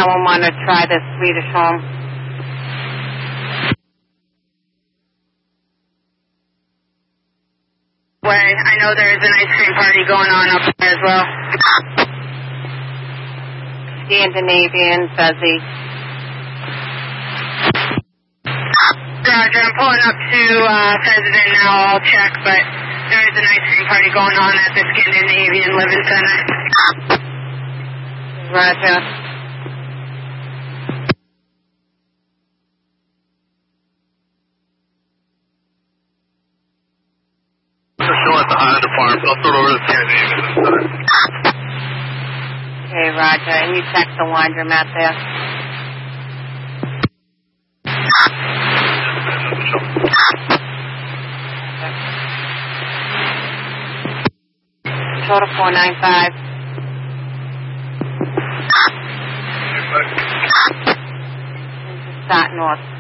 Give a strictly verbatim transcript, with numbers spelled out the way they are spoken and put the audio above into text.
nine one one to try the Swedish home. Way. I know there is an ice cream party going on up there as well. Scandinavian, Fuzzy. Roger, I'm pulling up to uh, President now. I'll check, but there is an ice cream party going on at the Scandinavian Living Center. Roger. Still at the Honda Farm. I'll throw it over to the Scandinavian Center. Okay, Roger. And you check the laundromat there. Total four nine five. Start north.